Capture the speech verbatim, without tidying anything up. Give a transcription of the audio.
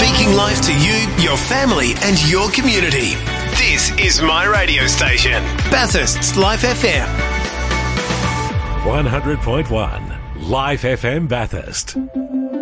Speaking life to you, your family and your community. This is my radio station, Bathurst's Life F M. one hundred point one Life F M Bathurst.